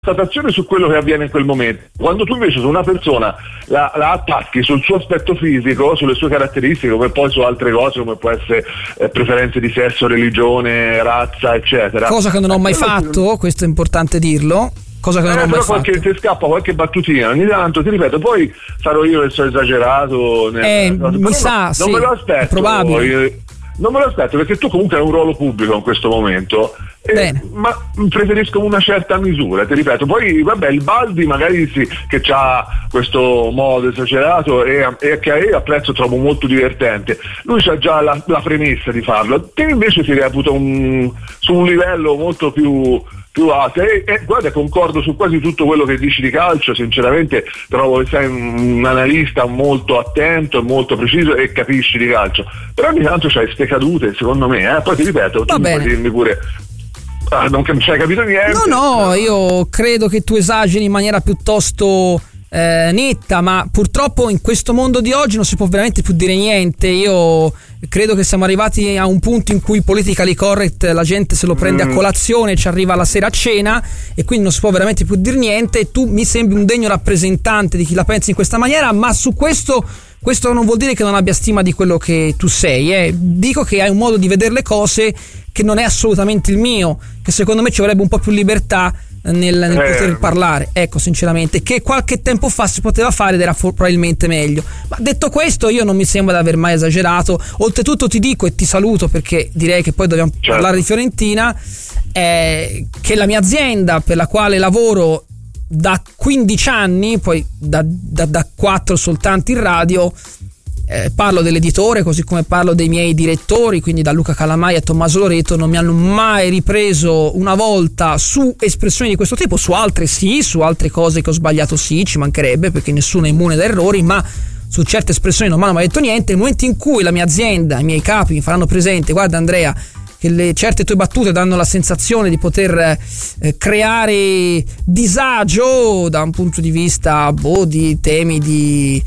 constatazione su quello che avviene in quel momento. Quando tu invece su una persona la attacchi sul suo aspetto fisico, sulle sue caratteristiche, come poi su altre cose come può essere preferenze di sesso, religione, razza, eccetera. Cosa che non ho mai fatto, questo è importante dirlo. Cosa che non ho mai fatto. Ti scappa qualche battutina ogni tanto, ti ripeto, poi sarò io che sono esagerato. Mi sa, non me lo aspetto. È probabile. Non me lo aspetto perché tu comunque hai un ruolo pubblico in questo momento, ma preferisco una certa misura, ti ripeto. Poi vabbè, il Baldi magari sì, che ha questo modo esagerato e che io apprezzo, trovo molto divertente, lui c'ha già la premessa di farlo, te invece ti reputo su un livello molto più alto e guarda, concordo su quasi tutto quello che dici di calcio. Sinceramente trovo che sei un analista molto attento e molto preciso e capisci di calcio, però ogni tanto c'hai ste cadute secondo me, poi ti ripeto, tu puoi dirmi pure non ci hai capito niente. No, io credo che tu esageri in maniera piuttosto netta, ma purtroppo in questo mondo di oggi non si può veramente più dire niente. Io credo che siamo arrivati a un punto in cui politically correct la gente se lo prende a colazione, ci arriva la sera a cena e quindi non si può veramente più dire niente. E tu mi sembri un degno rappresentante di chi la pensa in questa maniera, ma su questo non vuol dire che non abbia stima di quello che tu sei, Dico che hai un modo di vedere le cose che non è assolutamente il mio, che secondo me ci vorrebbe un po' più libertà nel poter parlare, ecco, sinceramente, che qualche tempo fa si poteva fare ed era probabilmente meglio. Ma detto questo, io non mi sembra di aver mai esagerato. Oltretutto ti dico e ti saluto, perché direi che poi dobbiamo parlare di Fiorentina, che la mia azienda per la quale lavoro da 15 anni, poi da 4 soltanto in radio, parlo dell'editore così come parlo dei miei direttori, quindi da Luca Calamai a Tommaso Loreto, non mi hanno mai ripreso una volta su espressioni di questo tipo. Su altre sì, su altre cose che ho sbagliato sì, ci mancherebbe, perché nessuno è immune da errori, ma su certe espressioni non mi hanno mai detto niente. Nel momento in cui la mia azienda, i miei capi mi faranno presente: guarda Andrea, che certe tue battute danno la sensazione di poter creare disagio da un punto di vista di temi di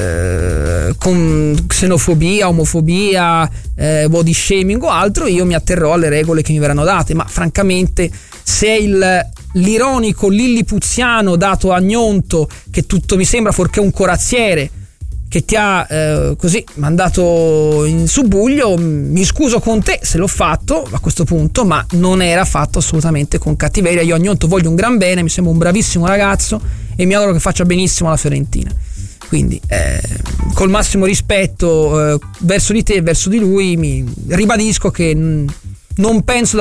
con xenofobia, omofobia, body shaming o altro, io mi atterrò alle regole che mi verranno date. Ma francamente, se è l'ironico lillipuziano dato a Gnonto, che tutto mi sembra fuorché un corazziere, che ti ha così mandato in subbuglio, mi scuso con te se l'ho fatto a questo punto, ma non era fatto assolutamente con cattiveria. Io a Gnonto voglio un gran bene, mi sembra un bravissimo ragazzo e mi auguro che faccia benissimo alla Fiorentina. Quindi col massimo rispetto verso di te e verso di lui, mi ribadisco che non penso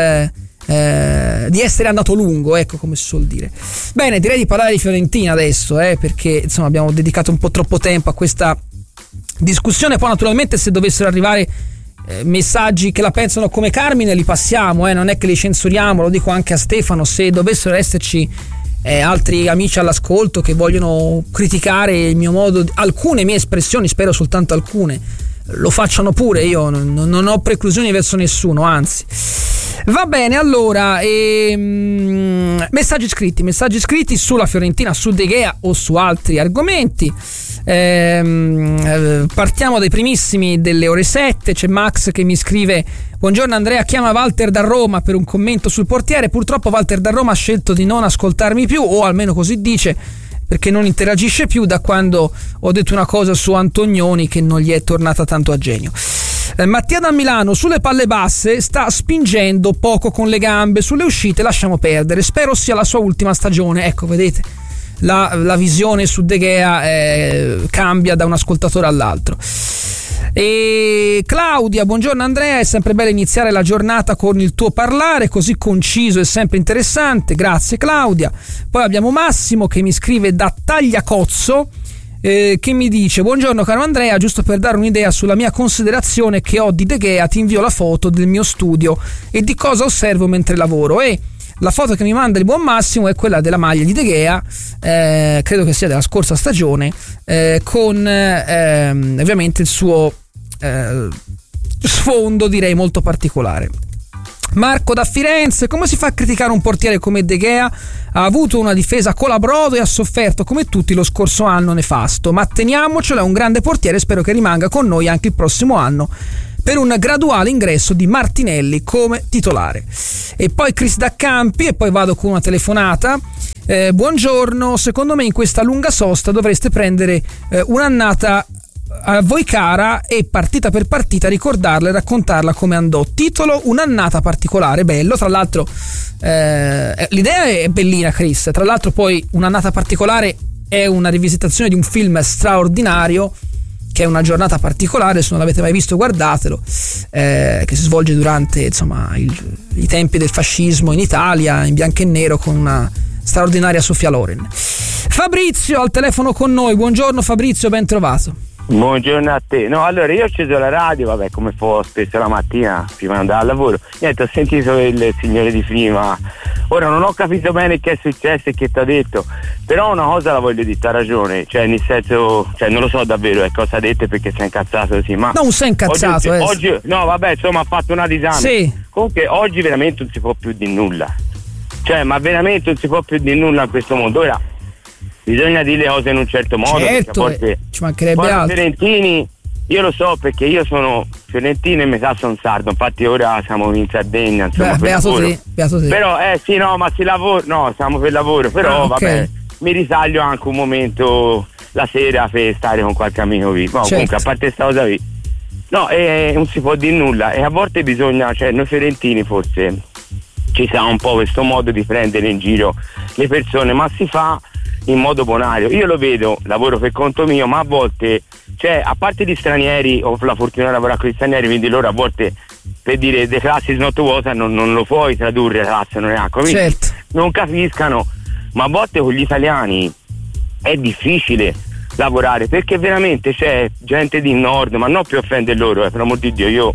di essere andato lungo, ecco, come si suol dire. Bene, direi di parlare di Fiorentina adesso, perché insomma abbiamo dedicato un po' troppo tempo a questa discussione. Poi naturalmente se dovessero arrivare messaggi che la pensano come Carmine li passiamo, non è che li censuriamo, lo dico anche a Stefano. Se dovessero esserci altri amici all'ascolto che vogliono criticare il mio modo, alcune mie espressioni, spero soltanto alcune, lo facciano pure, io non ho preclusioni verso nessuno, anzi. Va bene, allora messaggi scritti sulla Fiorentina, su De Gea o su altri argomenti. Partiamo dai primissimi delle ore 7. C'è Max che mi scrive: buongiorno Andrea, chiama Walter da Roma per un commento sul portiere. Purtroppo Walter da Roma ha scelto di non ascoltarmi più, o almeno così dice, perché non interagisce più da quando ho detto una cosa su Antonioni che non gli è tornata tanto a genio. Mattia da Milano: sulle palle basse sta spingendo poco con le gambe, sulle uscite lasciamo perdere, spero sia la sua ultima stagione. Ecco, vedete, la visione su De Gea cambia da un ascoltatore all'altro. E Claudia: buongiorno Andrea, è sempre bello iniziare la giornata con il tuo parlare così conciso e sempre interessante, grazie Claudia. Poi abbiamo Massimo che mi scrive da Tagliacozzo, che mi dice: buongiorno caro Andrea, giusto per dare un'idea sulla mia considerazione che ho di De Gea ti invio la foto del mio studio e di cosa osservo mentre lavoro. E la foto che mi manda il buon Massimo è quella della maglia di De Gea, credo che sia della scorsa stagione, con ovviamente il suo sfondo, direi molto particolare. Marco da Firenze: come si fa a criticare un portiere come De Gea? Ha avuto una difesa colabrodo e ha sofferto come tutti lo scorso anno nefasto, ma teniamocelo, è un grande portiere, spero che rimanga con noi anche il prossimo anno per un graduale ingresso di Martinelli come titolare. E poi Chris Daccampi, e poi vado con una telefonata. Buongiorno, secondo me in questa lunga sosta dovreste prendere un'annata a voi cara e partita per partita ricordarla e raccontarla come andò. Titolo: un'annata particolare. Bello, tra l'altro l'idea è bellina, Chris. Tra l'altro poi un'annata particolare è una rivisitazione di un film straordinario che è Una giornata particolare. Se non l'avete mai visto, guardatelo, che si svolge durante, insomma, i tempi del fascismo in Italia, in bianco e nero, con una straordinaria Sofia Loren. Fabrizio al telefono con noi. Buongiorno Fabrizio, ben trovato. Buongiorno a te. No, allora io ho acceso la radio, vabbè, come fa spesso la mattina prima di andare al lavoro. Niente, ho sentito il signore di prima. Ora non ho capito bene che è successo e che ti ha detto, però una cosa la voglio dire, ha ragione, cioè nel senso, cioè non lo so davvero cosa ha detto perché si è incazzato così, ma non si è incazzato oggi no, vabbè, insomma, ha fatto una disamina. Sì. Comunque oggi veramente non si può più di nulla, cioè, ma veramente non si può più di nulla in questo mondo. Ora bisogna dire le cose in un certo modo, certo, perché ci mancherebbe altro. Fiorentini, io lo so perché io sono fiorentino e metà sono sardo, infatti ora siamo in Sardegna, insomma. Beato te. Però sì, no, ma si lavora, no, siamo per lavoro, però vabbè, mi ritaglio anche un momento la sera per stare con qualche amico qui. No, certo. Comunque, a parte sta cosa qui, no, non si può dire nulla, e a volte bisogna, cioè noi fiorentini forse ci sa un po' questo modo di prendere in giro le persone, ma si fa in modo bonario. Io lo vedo, lavoro per conto mio, ma a volte, cioè, a parte di stranieri, ho la fortuna di lavorare con gli stranieri, quindi loro a volte, per dire the class is not water, non lo puoi tradurre, razza non è acqua, quindi certo, non capiscano, ma a volte con gli italiani è difficile lavorare, perché veramente c'è gente di nord, ma non per offendere loro, per amor di Dio,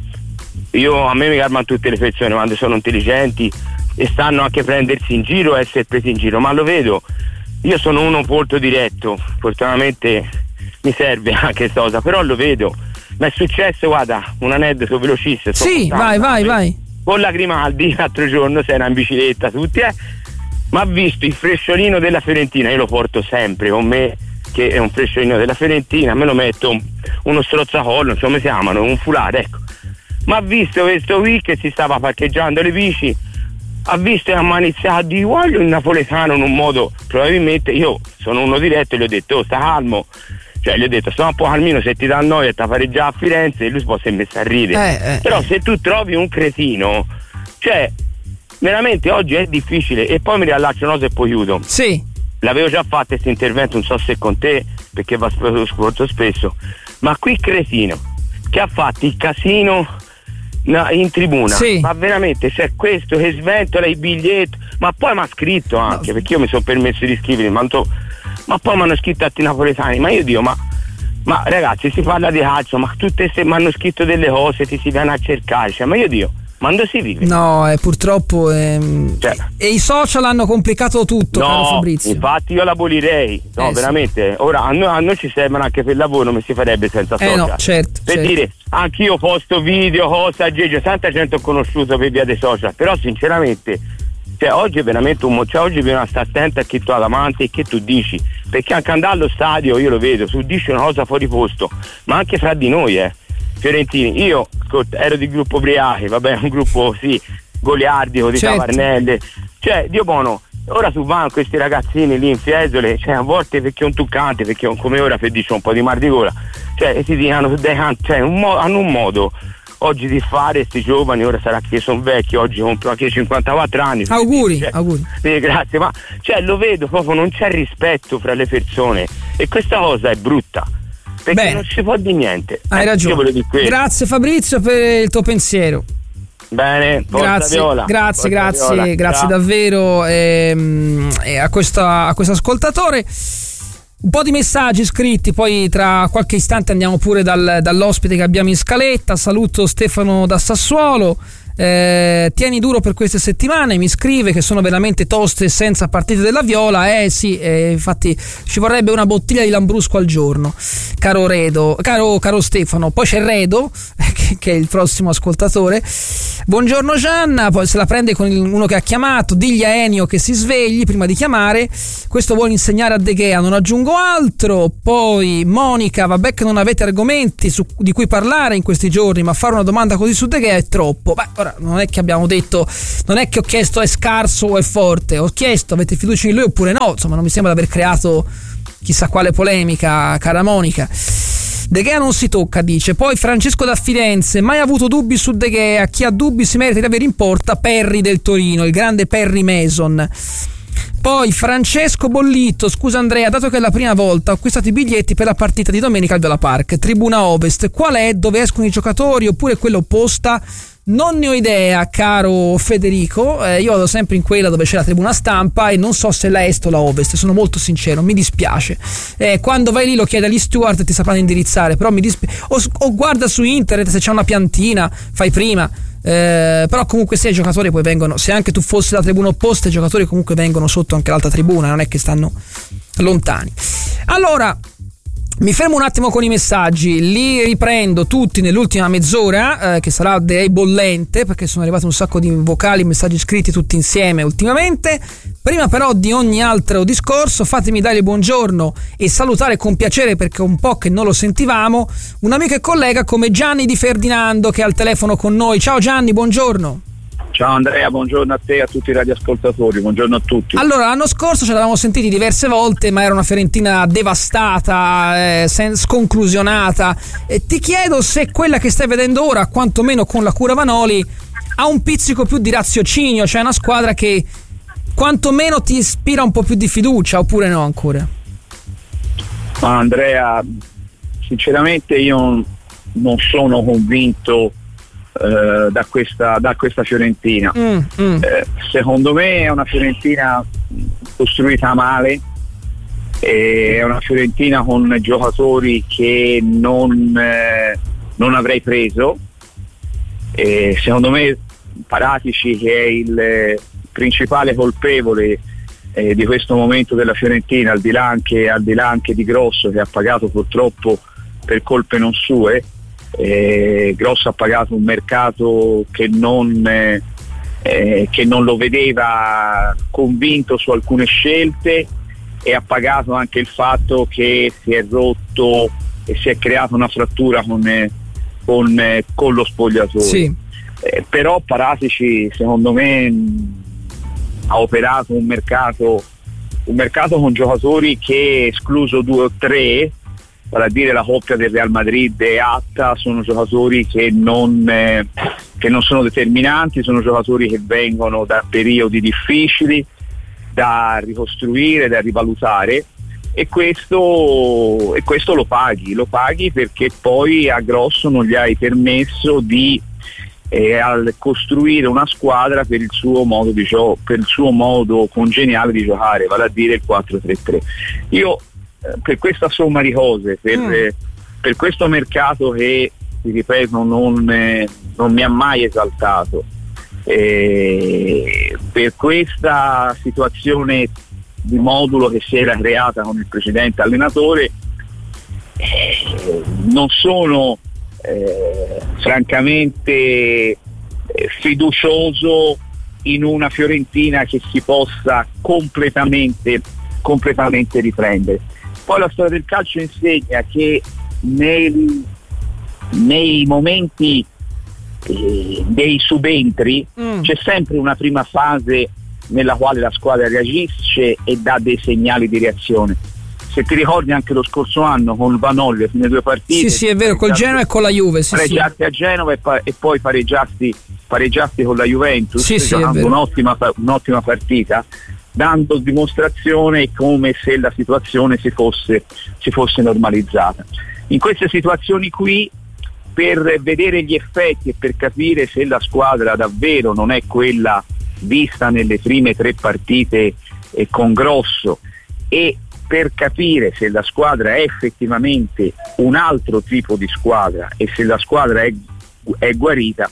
io a me mi calmano tutte le persone quando sono intelligenti e stanno anche a prendersi in giro, essere presi in giro, ma lo vedo. Io sono uno molto diretto, fortunatamente mi serve anche questa cosa, però lo vedo. Ma è successo, guarda, un aneddoto velocissimo. Sì, vai. Con la Grimaldi, l'altro giorno, si era in bicicletta tutti, ma ha visto il fresciolino della Fiorentina, io lo porto sempre con me, che è un fresciolino della Fiorentina, me lo metto uno strozzacollo, non so come si chiamano, un foulard, ecco. Ma ha visto questo qui che si stava parcheggiando le bici, ha visto e ha iniziato a dire voglio il napoletano in un modo, probabilmente io sono uno diretto e gli ho detto sta calmo, cioè gli ho detto sta un po' calmino, se ti dà noia ti fare già a Firenze, e lui si può sempre messo a ridere, però se tu trovi un cretino, cioè veramente oggi è difficile. E poi mi riallaccio una cosa e poi chiudo. Sì, l'avevo già fatto questo intervento, non so se con te perché va molto spesso, ma qui cretino che ha fatto il casino in tribuna, sì, ma veramente c'è questo che sventola i biglietti, ma poi mi ha scritto anche, perché io mi sono permesso di scrivere, ma poi mi hanno scritto a napoletani, ma io dico ma ragazzi, si parla di calcio, ma tutte mi hanno scritto delle cose, ti si viene a cercare, cioè, ma io dico ma dove si vive? No, purtroppo cioè, e i social hanno complicato tutto, caro Fabrizio. Infatti io l'abolirei, veramente. Sì. Ora a noi ci servono anche per lavoro, non si farebbe senza social. No, certo. Per dire, anch'io posto video, cose, aggeggio, tanta gente ho conosciuto per via dei social, però sinceramente, cioè oggi è veramente oggi bisogna stare attento a chi tu ha davanti e che tu dici, perché anche andare allo stadio io lo vedo, tu dici una cosa fuori posto, ma anche fra di noi, fiorentini, io ero di gruppo Briachi, vabbè, un gruppo goliardico di Tavarnelle, cioè Dio buono, ora tu vai con questi ragazzini lì in Fiesole, cioè a volte perché è un tuccante, perché come ora per dice un po' di mal di gola, cioè ti dicono, cioè hanno un modo oggi di fare, sti giovani, ora sarà che sono vecchi, oggi compro anche 54 anni. Auguri. Grazie, ma cioè lo vedo proprio, non c'è rispetto fra le persone e questa cosa è brutta. Perché non si può dire niente. Hai ragione. Grazie Fabrizio per il tuo pensiero. Bene, grazie davvero a questo ascoltatore. Un po' di messaggi scritti, poi tra qualche istante andiamo pure dall'ospite che abbiamo in scaletta. Saluto Stefano da Sassuolo. tieni duro per queste settimane, mi scrive che sono veramente toste senza partite della Viola. Sì, infatti ci vorrebbe una bottiglia di Lambrusco al giorno, caro Redo, caro Stefano. Poi c'è Redo che è il prossimo ascoltatore. Buongiorno Gianna, poi se la prende con uno che ha chiamato, digli a Ennio che si svegli prima di chiamare, questo vuole insegnare a De Gea, non aggiungo altro. Poi Monica, vabbè che non avete argomenti di cui parlare in questi giorni, ma fare una domanda così su De Gea è troppo. Beh, ora non è che abbiamo detto, non è che ho chiesto è scarso o è forte, ho chiesto avete fiducia in lui oppure no, insomma non mi sembra di aver creato chissà quale polemica, cara Monica. De Gea non si tocca, dice. Poi Francesco da Firenze, mai avuto dubbi su De Gea, chi ha dubbi si merita di avere in porta Perry del Torino, il grande Perry Mason. Poi Francesco Bollito, scusa Andrea, dato che è la prima volta ho acquistato i biglietti per la partita di domenica al Viola Park, tribuna Ovest, qual è? Dove escono i giocatori oppure quella opposta? Non ne ho idea, caro Federico, io vado sempre in quella dove c'è la tribuna stampa e non so se la est o la ovest, sono molto sincero, mi dispiace. Quando vai lì lo chiedi agli steward e ti sapranno indirizzare, però mi dispiace. O guarda su internet se c'è una piantina, fai prima. Però comunque se i giocatori poi vengono, se anche tu fossi la tribuna opposta, i giocatori comunque vengono sotto anche l'altra tribuna, non è che stanno lontani. Allora mi fermo un attimo con i messaggi, li riprendo tutti nell'ultima mezz'ora, che sarà direi bollente perché sono arrivati un sacco di vocali, messaggi scritti tutti insieme ultimamente. Prima però di ogni altro discorso fatemi dare il buongiorno e salutare con piacere, perché un po' che non lo sentivamo, un amico e collega come Gianni Di Ferdinando che è al telefono con noi. Ciao Gianni, buongiorno. Ciao Andrea, buongiorno a te e a tutti i radioascoltatori, buongiorno a tutti. Allora, l'anno scorso ce l'avevamo sentiti diverse volte, ma era una Fiorentina devastata, sconclusionata. Ti chiedo se quella che stai vedendo ora, quantomeno con la cura Vanoli, ha un pizzico più di raziocinio, cioè una squadra che quantomeno ti ispira un po' più di fiducia, oppure no ancora? Ma Andrea, sinceramente io non sono convinto da questa Fiorentina. Secondo me è una Fiorentina costruita male, è una Fiorentina con giocatori che non avrei preso. Secondo me Paratici, che è il principale colpevole di questo momento della Fiorentina, al di là anche di Grosso, che ha pagato purtroppo per colpe non sue. Grosso ha pagato un mercato che non lo vedeva convinto su alcune scelte, e ha pagato anche il fatto che si è rotto e si è creata una frattura con lo spogliatore. Sì. Però Paratici secondo me ha operato un mercato con giocatori che, escluso 2 o 3, vale a dire la coppia del Real Madrid e Atta, sono giocatori che non sono determinanti, sono giocatori che vengono da periodi difficili da ricostruire, da rivalutare, e questo lo paghi perché poi a Grosso non gli hai permesso di costruire una squadra per il suo modo di per il suo modo congeniale di giocare, vale a dire il 4-3-3. Io per questa somma di cose, per questo mercato che, ti ripeto, non mi ha mai esaltato, per questa situazione di modulo che si era creata con il precedente allenatore, non sono francamente fiducioso in una Fiorentina che si possa completamente riprendere. Poi la storia del calcio insegna che nei momenti dei subentri c'è sempre una prima fase nella quale la squadra reagisce e dà dei segnali di reazione. Se ti ricordi anche lo scorso anno con Vanoli, le prime 2 partite, sì è vero, col Genoa e con la Juve, pareggiasti a Genova e poi pareggiasti con la Juventus, giocando un'ottima partita, dando dimostrazione come se la situazione si fosse normalizzata. In queste situazioni qui, per vedere gli effetti e per capire se la squadra davvero non è quella vista nelle prime 3 partite con Grosso, e per capire se la squadra è effettivamente un altro tipo di squadra e se la squadra è guarita,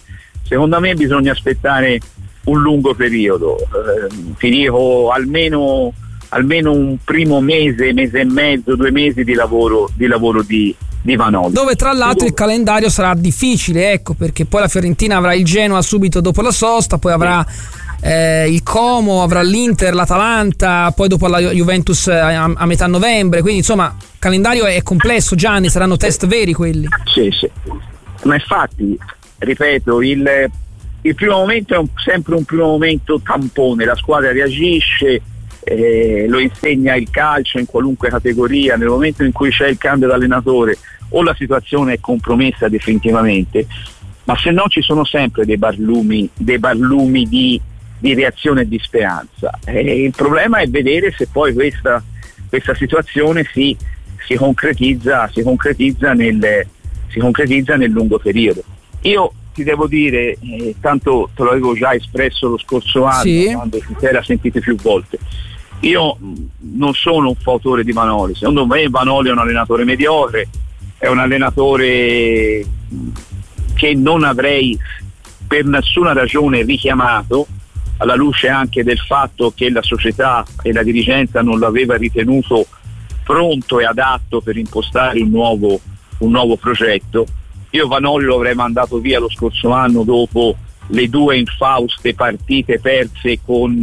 secondo me bisogna aspettare un lungo periodo, ti dico almeno un primo mese e mezzo, 2 mesi di lavoro di Vanoli, dove tra l'altro il calendario sarà difficile, ecco, perché poi la Fiorentina avrà il Genoa subito dopo la sosta, poi avrà il Como, avrà l'Inter, l'Atalanta, poi dopo la Juventus a metà novembre, quindi insomma il calendario è complesso. Gianni, saranno test veri quelli. Sì, ma infatti ripeto, il primo momento è sempre un primo momento tampone, la squadra reagisce, lo insegna il calcio in qualunque categoria. Nel momento in cui c'è il cambio d'allenatore o la situazione è compromessa definitivamente, ma se no ci sono sempre dei barlumi di reazione e di speranza. Il problema è vedere se poi questa situazione si concretizza nel lungo periodo. Io ti devo dire, tanto te lo avevo già espresso lo scorso anno, sì, quando si era sentito più volte, io non sono un fautore di Vanoli. Secondo me Vanoli è un allenatore mediocre, è un allenatore che non avrei per nessuna ragione richiamato, alla luce anche del fatto che la società e la dirigenza non l'aveva ritenuto pronto e adatto per impostare un nuovo progetto. Io Vanoli lo avrei mandato via lo scorso anno dopo le 2 infauste partite perse con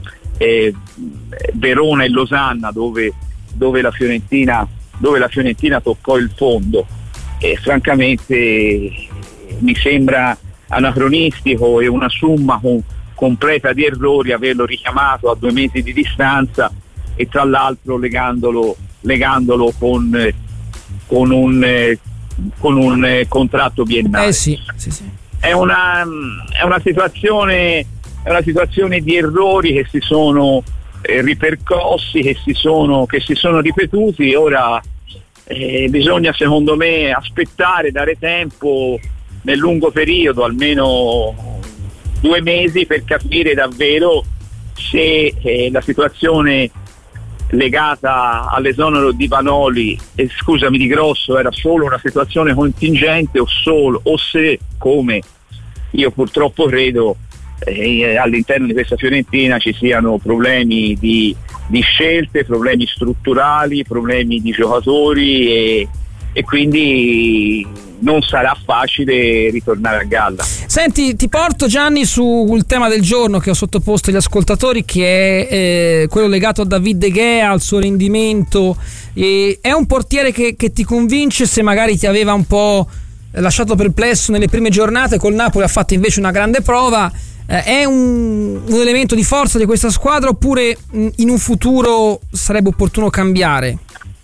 Verona e Losanna, dove la Fiorentina toccò il fondo, e francamente mi sembra anacronistico e una summa completa di errori averlo richiamato a 2 mesi di distanza, e tra l'altro legandolo con un contratto biennale. Sì. È una situazione di errori che si sono ripercossi, che si sono ripetuti. Ora bisogna, secondo me, aspettare, dare tempo nel lungo periodo, almeno 2 mesi, per capire davvero se la situazione legata all'esonero di Vanoli, scusami, di Grosso, era solo una situazione contingente o se, come io purtroppo credo, all'interno di questa Fiorentina ci siano problemi di scelte, problemi strutturali, problemi di giocatori, e quindi non sarà facile ritornare a galla. Senti, ti porto, Gianni, sul tema del giorno che ho sottoposto agli ascoltatori, che è quello legato a David De Gea, al suo rendimento. È un portiere che ti convince, se magari ti aveva un po' lasciato perplesso nelle prime giornate? Col Napoli ha fatto invece una grande prova. È un elemento di forza di questa squadra, oppure in un futuro sarebbe opportuno cambiare?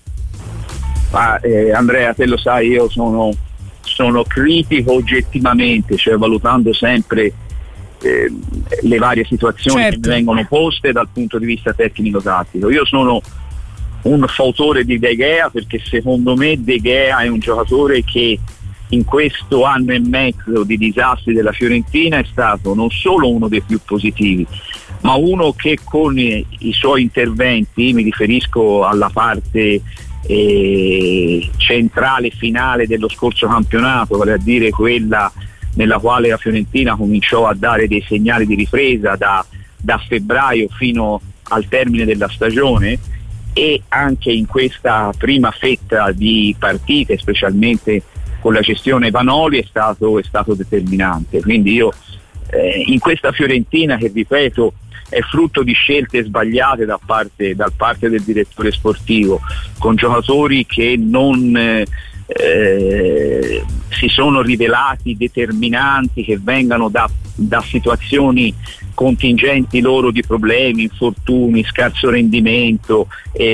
Andrea, te lo sai, io sono critico oggettivamente, cioè valutando sempre le varie situazioni, certo, che mi vengono poste dal punto di vista tecnico-tattico. Io sono un fautore di De Gea, perché secondo me De Gea è un giocatore che in questo anno e mezzo di disastri della Fiorentina è stato non solo uno dei più positivi, ma uno che con i suoi interventi, mi riferisco alla parte centrale finale dello scorso campionato, vale a dire quella nella quale la Fiorentina cominciò a dare dei segnali di ripresa da febbraio fino al termine della stagione, e anche in questa prima fetta di partite, specialmente con la gestione Vanoli, è stato determinante. Quindi io in questa Fiorentina, che ripeto è frutto di scelte sbagliate da parte del direttore sportivo, con giocatori che non si sono rivelati determinanti, che vengano da situazioni contingenti loro di problemi, infortuni, scarso rendimento,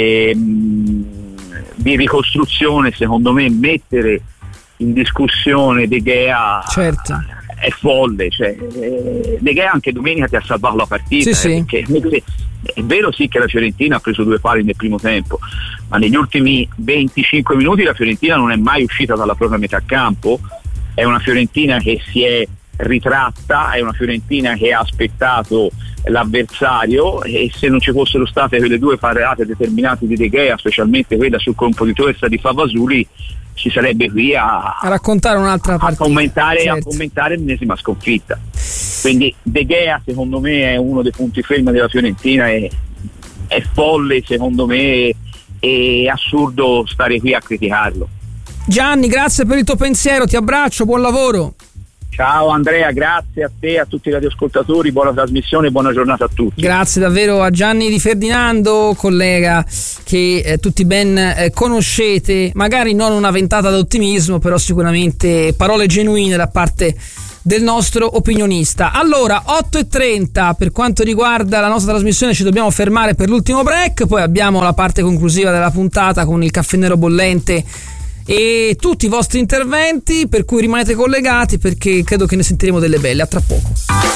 di ricostruzione. Secondo me mettere in discussione De Gea, certo, è folle. Cioè, De Gea anche domenica ti ha salvato la partita, sì. Perché è vero sì che la Fiorentina ha preso 2 pali nel primo tempo, ma negli ultimi 25 minuti la Fiorentina non è mai uscita dalla propria metà campo. È una Fiorentina che si è ritratta, è una Fiorentina che ha aspettato l'avversario, e se non ci fossero state quelle 2 parate determinate di De Gea, specialmente quella sul colpo di testa di Favasuli, si sarebbe qui a raccontare un'altra partita, a commentare l'ennesima sconfitta. Quindi De Gea secondo me è uno dei punti fermi della Fiorentina, è folle secondo me, è assurdo stare qui a criticarlo. Gianni, grazie per il tuo pensiero, ti abbraccio, buon lavoro. Ciao Andrea, grazie a te, a tutti i radioascoltatori, buona trasmissione e buona giornata a tutti. Grazie davvero a Gianni Di Ferdinando, collega che tutti ben conoscete, magari non una ventata d'ottimismo, però sicuramente parole genuine da parte del nostro opinionista. Allora, 8:30 per quanto riguarda la nostra trasmissione, ci dobbiamo fermare per l'ultimo break, poi abbiamo la parte conclusiva della puntata con il caffè nero bollente e tutti i vostri interventi, per cui rimanete collegati perché credo che ne sentiremo delle belle. A tra poco.